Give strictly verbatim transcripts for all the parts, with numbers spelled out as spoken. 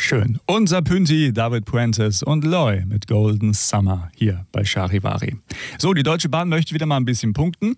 Schön. Unser Pünti, David Puentes und Loy mit Golden Summer hier bei Charivari. So, die Deutsche Bahn möchte wieder mal ein bisschen punkten.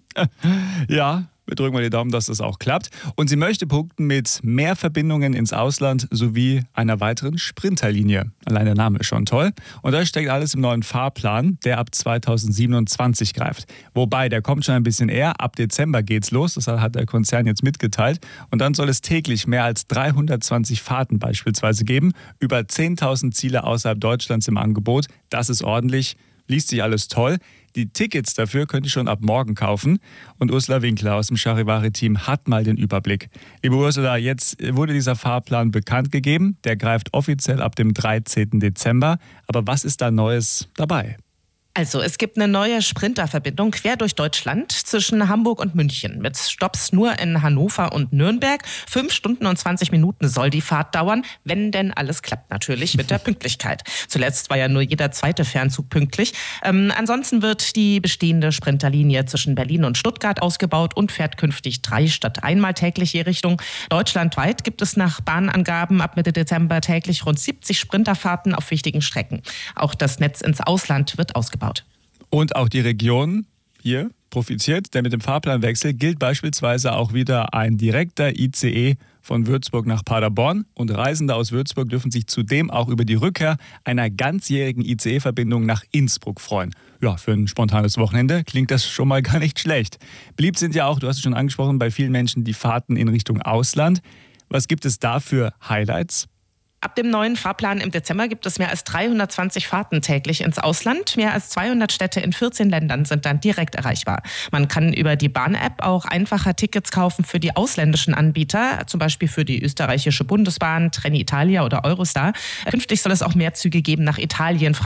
Ja, wir drücken mal die Daumen, dass das auch klappt. Und sie möchte punkten mit mehr Verbindungen ins Ausland sowie einer weiteren Sprinterlinie. Allein der Name ist schon toll. Und das steckt alles im neuen Fahrplan, der ab zweitausendsiebenundzwanzig greift. Wobei, der kommt schon ein bisschen eher. Ab Dezember geht's los. Das hat der Konzern jetzt mitgeteilt. Und dann soll es täglich mehr als dreihundertzwanzig Fahrten beispielsweise geben. Über zehntausend Ziele außerhalb Deutschlands im Angebot. Das ist ordentlich. Liest sich alles toll. Die Tickets dafür könnt ihr schon ab morgen kaufen. Und Ursula Winkler aus dem Charivari-Team hat mal den Überblick. Liebe Ursula, jetzt wurde dieser Fahrplan bekannt gegeben. Der greift offiziell ab dem dreizehnten Dezember. Aber was ist da Neues dabei? Also, es gibt eine neue Sprinterverbindung quer durch Deutschland zwischen Hamburg und München mit Stopps nur in Hannover und Nürnberg. Fünf Stunden und zwanzig Minuten soll die Fahrt dauern, wenn denn alles klappt natürlich mit der Pünktlichkeit. Zuletzt war ja nur jeder zweite Fernzug pünktlich. Ähm, ansonsten wird die bestehende Sprinterlinie zwischen Berlin und Stuttgart ausgebaut und fährt künftig drei statt einmal täglich je Richtung. Deutschlandweit gibt es nach Bahnangaben ab Mitte Dezember täglich rund siebzig Sprinterfahrten auf wichtigen Strecken. Auch das Netz ins Ausland wird ausgebaut. Und auch die Region hier profitiert, denn mit dem Fahrplanwechsel gilt beispielsweise auch wieder ein direkter I C E von Würzburg nach Paderborn. Und Reisende aus Würzburg dürfen sich zudem auch über die Rückkehr einer ganzjährigen I C E-Verbindung nach Innsbruck freuen. Ja, für ein spontanes Wochenende klingt das schon mal gar nicht schlecht. Beliebt sind ja auch, du hast es schon angesprochen, bei vielen Menschen die Fahrten in Richtung Ausland. Was gibt es da für Highlights? Ab dem neuen Fahrplan im Dezember gibt es mehr als dreihundertzwanzig Fahrten täglich ins Ausland. Mehr als zweihundert Städte in vierzehn Ländern sind dann direkt erreichbar. Man kann über die Bahn-App auch einfacher Tickets kaufen für die ausländischen Anbieter, zum Beispiel für die österreichische Bundesbahn, Trenitalia oder Eurostar. Künftig soll es auch mehr Züge geben nach Italien,